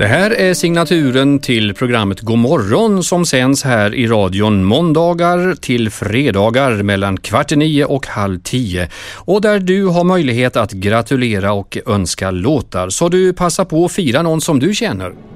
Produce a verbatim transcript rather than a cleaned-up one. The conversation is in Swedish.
Det här är signaturen till programmet God morgon som sänds här i radion måndagar till fredagar mellan kvart i nio och halv tio. Och där du har möjlighet att gratulera och önska låtar, så du passar på att fira någon som du känner.